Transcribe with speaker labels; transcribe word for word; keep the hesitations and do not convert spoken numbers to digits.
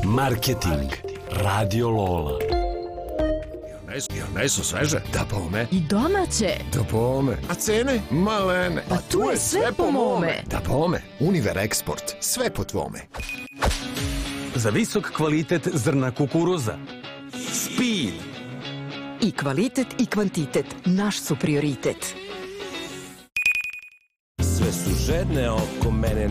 Speaker 1: Marketing. Radio Lola.
Speaker 2: Jel meso sveže? Da bome.
Speaker 3: I domaće.
Speaker 2: Da bome. A cene? Malene.
Speaker 3: Pa tu je sve po mome.
Speaker 2: Da bome. Univer Eksport. Sve po tvome.
Speaker 4: Za visok kvalitet zrna kukuruza. Speed.
Speaker 5: I kvalitet i kvantitet naš su prioritet.
Speaker 6: Sve su žedne oko mene,